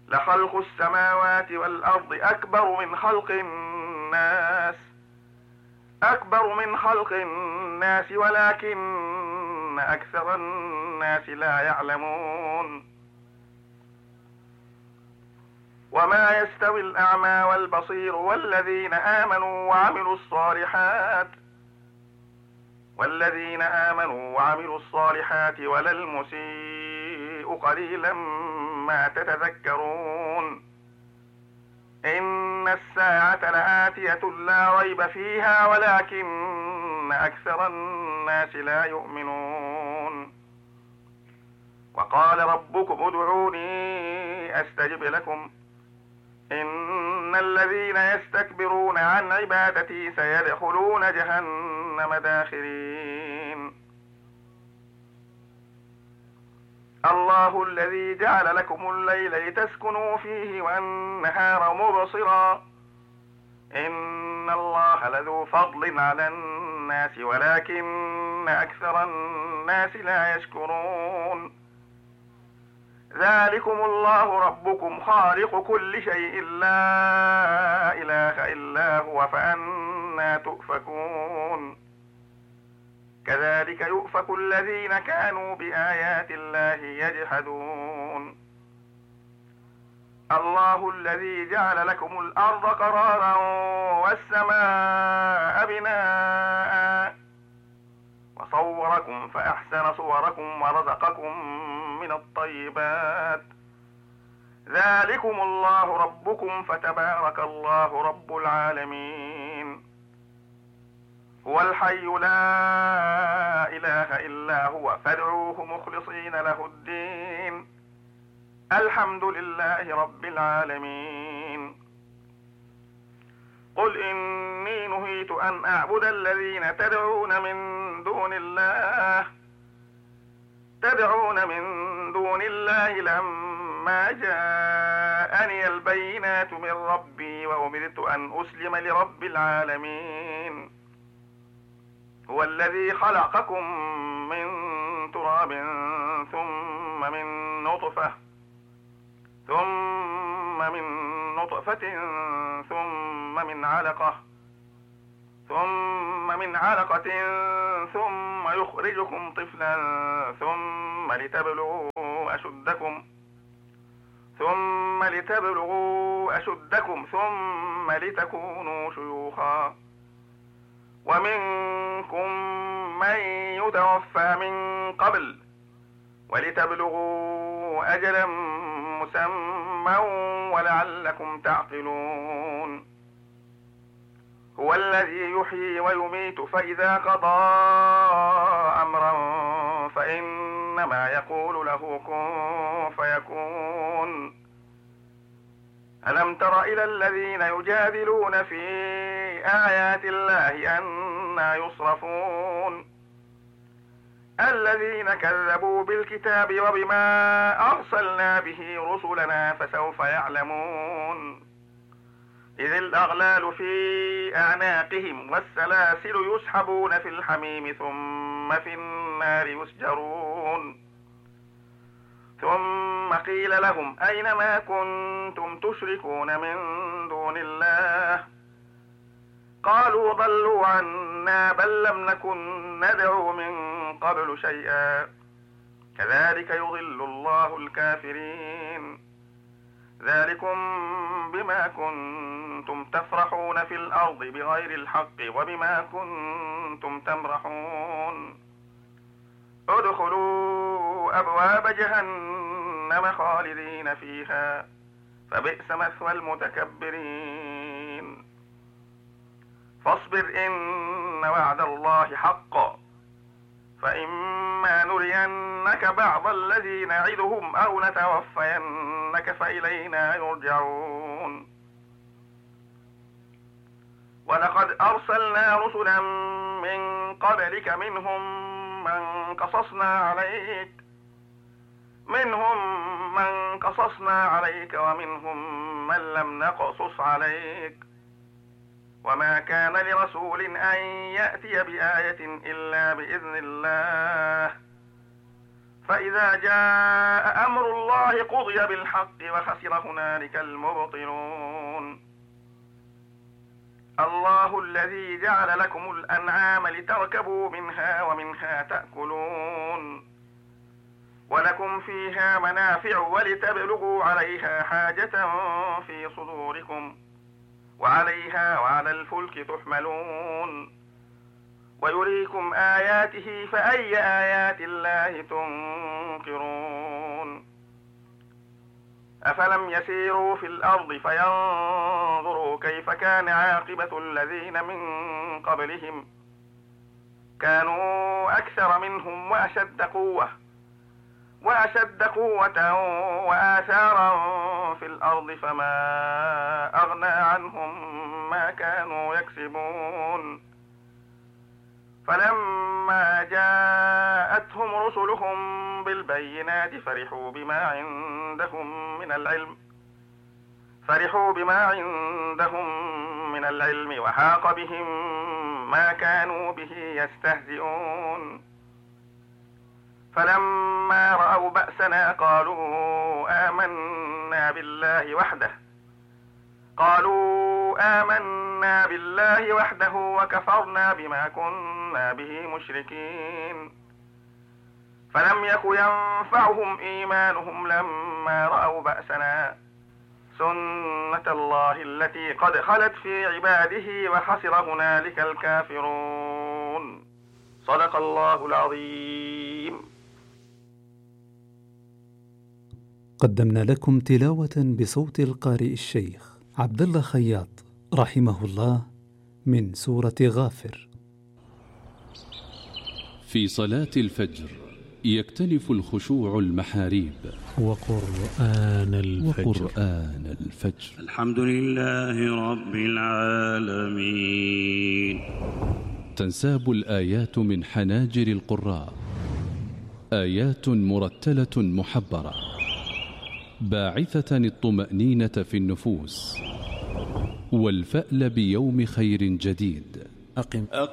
لخلق السماوات والأرض أكبر من خلق الناس ولكن أكثر الناس لا يعلمون. وما يستوي الأعمى والبصير والذين آمنوا وعملوا الصالحات ولا المسيء قليلا ما تتذكرون. إن الساعة لآتية لا ريب فيها ولكن أكثر الناس لا يؤمنون. وقال ربكم ادعوني أستجب لكم إن الذين يستكبرون عن عبادتي سيدخلون جهنم داخرين. الله الذي جعل لكم الليل لتسكنوا فيه والنهار مبصرا إن الله لذو فضل على الناس ولكن أكثر الناس لا يشكرون. ذلكم الله ربكم خالق كل شيء لا إله إلا هو فأنى تؤفكون. كذلك يؤفك الذين كانوا بآيات الله يجحدون. الله الذي جعل لكم الأرض قرارا والسماء بناء وصوركم فأحسن صوركم ورزقكم من الطيبات. ذلكم الله ربكم فتبارك الله رب العالمين. هو الحي لا إله إلا هو فادعوه مخلصين له الدين الحمد لله رب العالمين. قل إني نهيت أن أعبد الذين تدعون من دون الله لما جاءني البينات من ربي وأمرت أن أسلم لرب العالمين. هو الذي خلقكم من تراب ثم من نطفة ثم من علقة ثم يخرجكم طفلا ثم لتبلغوا أشدكم ثم لتكونوا شيوخا ومنكم من يتوفى من قبل ولتبلغوا أجلا مسمى ولعلكم تعقلون. هو الذي يحيي ويميت فإذا قضى أمرا فإنما يقول له كن فيكون. ألم تر إلى الذين يجادلون في آيات الله أنى يصرفون الذين كذبوا بالكتاب وبما أرسلنا به رسلنا فسوف يعلمون. إذ الأغلال في أعناقهم والسلاسل يسحبون في الحميم ثم في النار يسجرون. ثم قيل لهم أين ما كنتم تشركون من دون الله قالوا ضلوا عنا بل لم نكن ندعو من قبل شيئا كذلك يضل الله الكافرين. ذلكم بما كنتم تفرحون في الأرض بغير الحق وبما كنتم تمرحون. ادخلوا أبواب جهنم خالدين فيها فبئس مثوى المتكبرين. فاصبر إن وعد الله حق فإما نرينك بعض الذي نعدهم أو نتوفينك فإلينا يرجعون. ولقد أرسلنا رسلا من قبلك منهم من قصصنا عليك ومنهم من لم نقصص عليك وما كان لرسول أن يأتي بآية إلا بإذن الله فإذا جاء أمر الله قضي بالحق وخسر هنالك المبطلون. الله الذي جعل لكم الأنعام لتركبوا منها ومنها تأكلون ولكم فيها منافع ولتبلغوا عليها حاجة في صدوركم وعليها وعلى الفلك تحملون ويريكم آياته فأي آيات الله تنكرون. أفلم يسيروا في الأرض فينظروا كيف كان عاقبة الذين من قبلهم كانوا أكثر منهم وأشد قوة وآثارا في الأرض فما أغنى عنهم ما كانوا يكسبون. فلما جاءتهم رسلهم بالبينات فرحوا بما عندهم من العلم وحاق بهم ما كانوا به يستهزئون. فلما رأوا بأسنا قالوا آمنا بالله وحده وكفرنا بما كنا به مشركين. فلم يك ينفعهم إيمانهم لما رأوا بأسنا سنة الله التي قد خلت في عباده وخسر هنالك الكافرون. صدق الله العظيم. قدمنا لكم تلاوة بصوت القارئ الشيخ عبد الله خياط رحمه الله من سورة غافر. في صلاة الفجر يكتنف الخشوع المحاريب وقرآن الفجر. الحمد لله رب العالمين. تنساب الآيات من حناجر القراء، آيات مرتلة محبرة باعثة الطمأنينة في النفوس والفأل بيوم خير جديد.